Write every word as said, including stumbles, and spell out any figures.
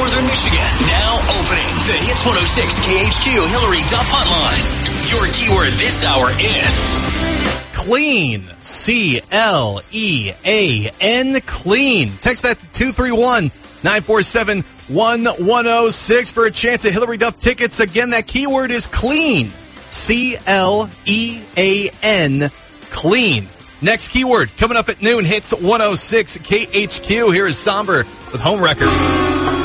Northern Michigan. Now opening the Hits one oh six K H Q Hillary Duff Hotline. Your keyword this hour is clean. C L E A N. Clean. Text that to two three one, nine four seven, one one oh six for a chance at Hillary Duff tickets. Again, that keyword is clean. C L E A N. Clean. Next keyword coming up at noon. Hits one oh six K H Q. Here is Somber with Home Record.